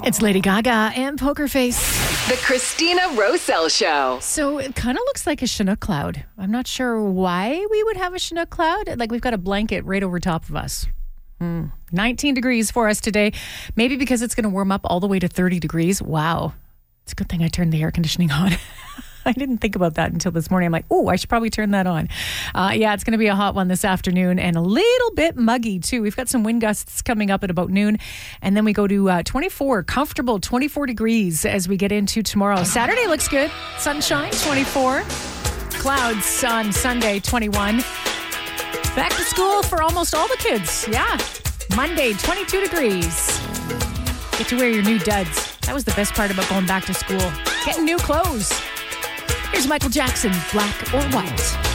It's Lady Gaga and Poker Face. The Christina Roselle Show. So it kind of looks like a Chinook cloud. I'm not sure why we would have a Chinook cloud. Like we've got a blanket right over top of us. 19 degrees for us today. Maybe because it's going to warm up all the way to 30 degrees. Wow. It's a good thing I turned the air conditioning on. I didn't think about that until this morning. I'm like, oh, I should probably turn that on. Yeah, it's going to be a hot one this afternoon and a little bit muggy too. We've got some wind gusts coming up at about noon. And then we go to 24, comfortable 24 degrees as we get into tomorrow. Saturday looks good. Sunshine, 24. Clouds on Sunday, 21. Back to school for almost all the kids. Yeah. Monday, 22 degrees. Get to wear your new duds. That was the best part about going back to school. Getting new clothes. Here's Michael Jackson, Black or White.